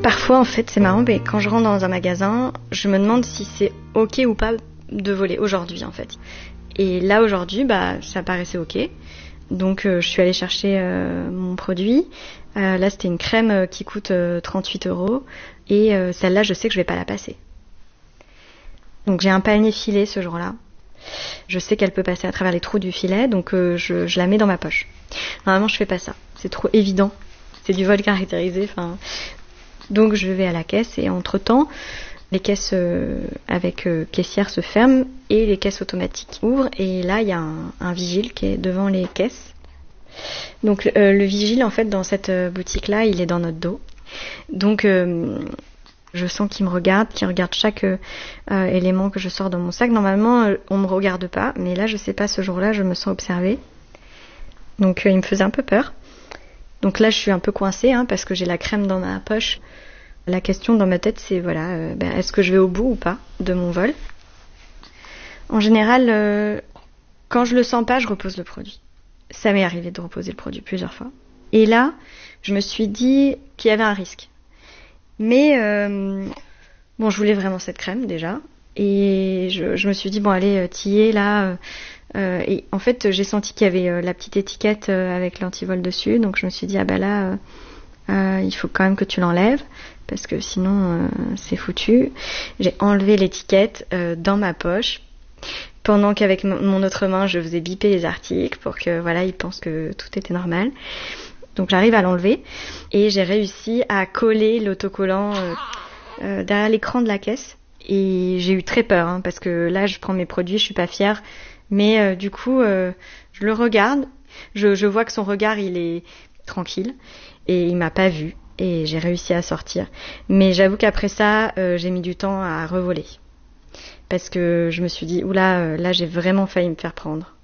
Parfois, en fait, c'est marrant, mais quand je rentre dans un magasin, je me demande si c'est ok ou pas de voler aujourd'hui, en fait. Et là, aujourd'hui, ça paraissait ok. Donc, je suis allée chercher mon produit. Là, c'était une crème qui coûte 38 €. Et celle-là, je sais que je vais pas la passer. Donc, j'ai un panier filet ce jour-là. Je sais qu'elle peut passer à travers les trous du filet, donc je la mets dans ma poche. Normalement, je fais pas ça. C'est trop évident. C'est du vol caractérisé. Donc, je vais à la caisse et entre-temps, les caisses avec caissière se ferment et les caisses automatiques ouvrent. Et là, il y a un vigile qui est devant les caisses. Donc, le vigile, en fait, dans cette boutique-là, il est dans notre dos. Donc, je sens qu'il me regarde, qu'il regarde chaque élément que je sors dans mon sac. Normalement, on me regarde pas, mais là, je sais pas, ce jour-là, je me sens observée. Donc, il me faisait un peu peur. Donc là, je suis un peu coincée, parce que j'ai la crème dans ma poche. La question dans ma tête, c'est est-ce que je vais au bout ou pas de mon vol ? En général, quand je le sens pas, je repose le produit. Ça m'est arrivé de reposer le produit plusieurs fois. Et là, je me suis dit qu'il y avait un risque. Mais je voulais vraiment cette crème déjà. Et je me suis dit, allez, t'y es là. Et en fait, j'ai senti qu'il y avait la petite étiquette avec l'antivol dessus. Donc je me suis dit, il faut quand même que tu l'enlèves. Parce que sinon, c'est foutu. J'ai enlevé l'étiquette dans ma poche. Pendant qu'avec mon autre main, je faisais biper les articles pour que ils pensent que tout était normal. Donc j'arrive à l'enlever et j'ai réussi à coller l'autocollant derrière l'écran de la caisse. Et j'ai eu très peur parce que là, je prends mes produits, je suis pas fière. Mais du coup, je le regarde. Je vois que son regard, il est tranquille et il m'a pas vue. Et j'ai réussi à sortir. Mais j'avoue qu'après ça, j'ai mis du temps à revoler. Parce que je me suis dit, là j'ai vraiment failli me faire prendre.